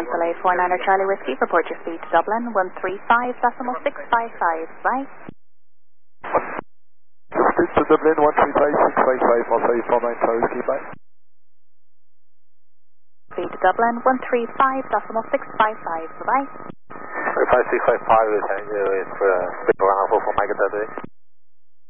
cancel A49er Charlie Whiskey, report your speed to Dublin, 135.655, bye. Speed to Dublin, 135.655, Moscow 49 Charlie Whiskey, bye. Speed to Dublin, 135.655, bye. 135.655 is for speed around for Mike Dudley.